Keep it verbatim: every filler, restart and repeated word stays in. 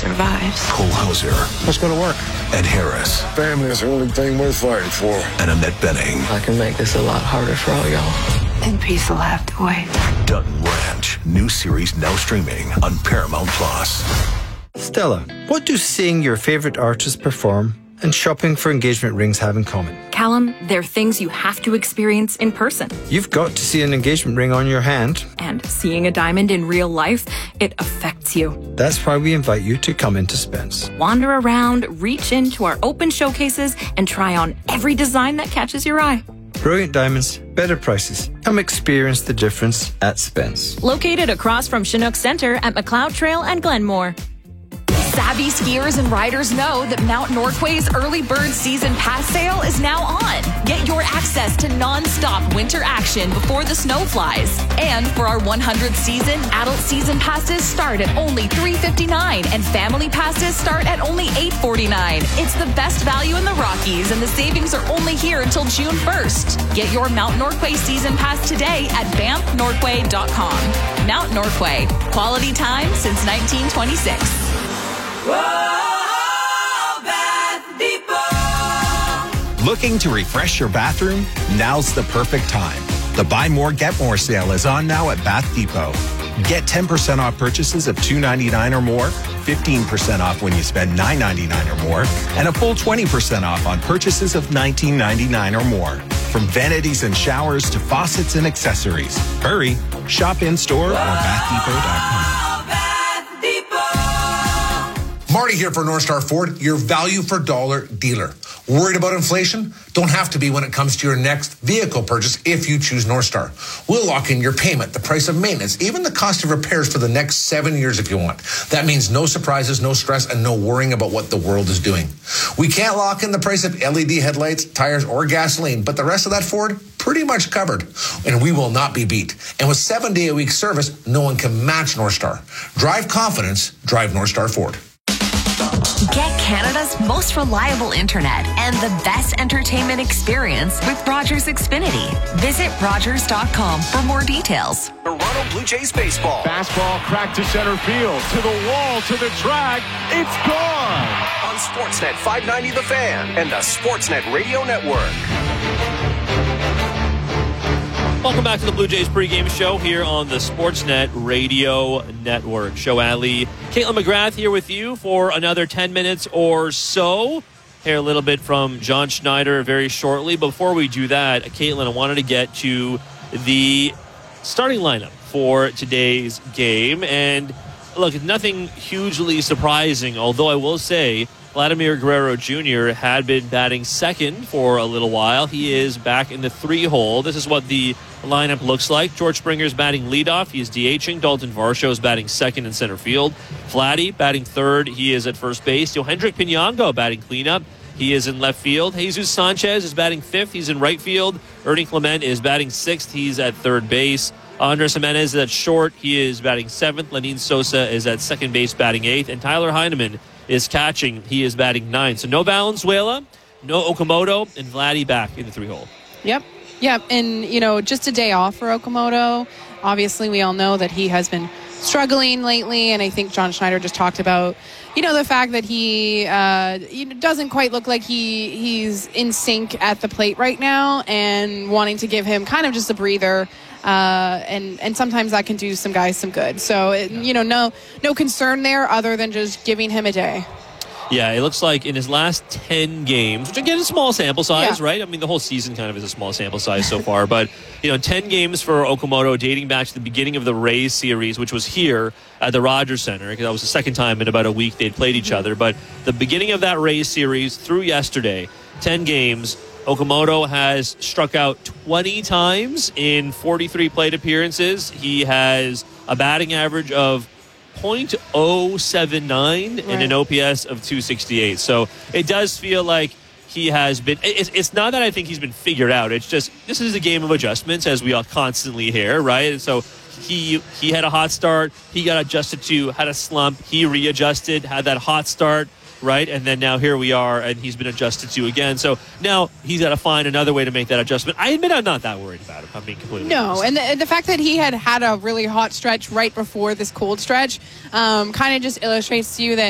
survives. Cole Hauser. Let's go to work. Ed Harris. Family is the only thing worth fighting for. And Annette Benning. I can make this a lot harder for all y'all. And peace will have to wait. Dutton Ranch. New series now streaming on Paramount Plus. Stella, what do seeing your favorite artists perform and shopping for engagement rings have in common? Callum, they're things you have to experience in person. You've got to see an engagement ring on your hand. And seeing a diamond in real life, it affects you. That's why we invite you to come into Spence. Wander around, reach into our open showcases, and try on every design that catches your eye. Brilliant diamonds, better prices. Come experience the difference at Spence. Located across from Chinook Center at McLeod Trail and Glenmore. Savvy skiers and riders know that Mount Norquay's early bird season pass sale is now on. Get your access to non-stop winter action before the snow flies. And for our one hundredth season, adult season passes start at only three dollars and fifty-nine cents and family passes start at only eight dollars and forty-nine cents. It's the best value in the Rockies, and the savings are only here until June first. Get your Mount Norquay season pass today at banff norquay dot com. Mount Norquay, quality time since nineteen twenty-six. Whoa, Bath Depot. Looking to refresh your bathroom? Now's the perfect time. The Buy More, Get More sale is on now at Bath Depot. Get ten percent off purchases of two dollars and ninety-nine cents or more, fifteen percent off when you spend nine dollars and ninety-nine cents or more, and a full twenty percent off on purchases of nineteen dollars and ninety-nine cents or more. From vanities and showers to faucets and accessories. Hurry, shop in-store or bath depot dot com. Marty here for North Star Ford, your value for dollar dealer. Worried about inflation? Don't have to be when it comes to your next vehicle purchase if you choose North Star. We'll lock in your payment, the price of maintenance, even the cost of repairs for the next seven years if you want. That means no surprises, no stress, and no worrying about what the world is doing. We can't lock in the price of L E D headlights, tires, or gasoline, but the rest of that Ford, pretty much covered. And we will not be beat. And with seven-day-a-week service, no one can match North Star. Drive confidence, drive North Star Ford. Get Canada's most reliable internet and the best entertainment experience with Rogers Xfinity. Visit rogers dot com for more details. Toronto Blue Jays baseball. Fastball cracked to center field, to the wall, to the track. It's gone. On Sportsnet five ninety The Fan and the Sportsnet Radio Network. Welcome back to the Blue Jays pregame show here on the Sportsnet Radio Network. Show Ali, Caitlin McGrath here with you for another ten minutes or so. Hear a little bit from John Schneider very shortly. Before we do that, Caitlin, I wanted to get to the starting lineup for today's game. And look, nothing hugely surprising, although I will say Vladimir Guerrero Junior had been batting second for a little while. He is back in the three hole. This is what the lineup looks like. George Springer's batting leadoff. He is DHing. Dalton Varsho is batting second in center field. Vladdy batting third. He is at first base. Yohendrick Pinango batting cleanup. He is in left field. Jesus Sanchez is batting fifth. He's in right field. Ernie Clement is batting sixth. He's at third base. Andres Jimenez is at short. He is batting seventh. Lenin Sosa is at second base batting eighth. And Tyler Heineman is catching. He is batting ninth. So no Valenzuela, no Okamoto, and Vladdy back in the three hole. Yep. Yep. And, you know, just a day off for Okamoto. Obviously, we all know that he has been struggling lately. And I think John Schneider just talked about, you know, the fact that he uh, doesn't quite look like he he's in sync at the plate right now, and wanting to give him kind of just a breather. Uh, and, and sometimes that can do some guys some good. So, it, you know, no no concern there other than just giving him a day. Yeah, it looks like in his last ten games, which again is a small sample size, yeah. right? I mean, the whole season kind of is a small sample size so far. But, you know, ten games for Okamoto dating back to the beginning of the Rays series, which was here at the Rogers Center, because that was the second time in about a week they'd played each mm-hmm. other. But the beginning of that Rays series through yesterday, ten games, Okamoto has struck out twenty times in forty-three plate appearances. He has a batting average of point oh seven nine right. and an O P S of two sixty-eight. So it does feel like he has been, it's, it's not that I think he's been figured out. It's just, this is a game of adjustments, as we all constantly hear, right? And so he he had a hot start, he got adjusted to, had a slump, he readjusted, had that hot start, right? And then now here we are, and he's been adjusted to again. So now he's got to find another way to make that adjustment. I admit I'm not that worried about him, I'm being completely No, honest. and the, the fact that he had had a really hot stretch right before this cold stretch um, kind of just illustrates to you that